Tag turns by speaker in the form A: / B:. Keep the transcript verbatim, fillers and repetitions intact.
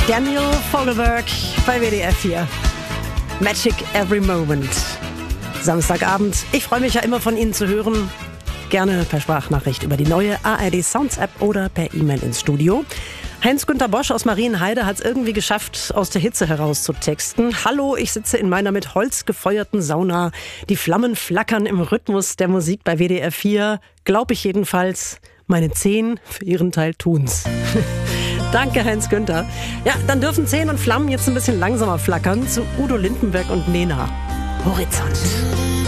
A: Daniel Vogelberg bei W D R vier. Magic Every Moment. Samstagabend. Ich freue mich ja immer von Ihnen zu hören. Gerne per Sprachnachricht über die neue A R D Sounds App oder per E-Mail ins Studio. Heinz-Günther Bosch aus Marienheide hat es irgendwie geschafft, aus der Hitze heraus zu texten. Hallo, ich sitze in meiner mit Holz gefeuerten Sauna. Die Flammen flackern im Rhythmus der Musik bei W D R vier. Glaub ich jedenfalls. Meine Zehen für ihren Teil tun's. Danke, Heinz-Günther. Ja, dann dürfen Zehen und Flammen jetzt ein bisschen langsamer flackern zu Udo Lindenberg und Nena. Horizont.